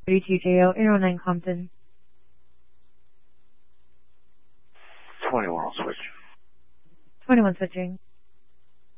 32JO, Aero 9 Compton. 21 will switch. 21 switching.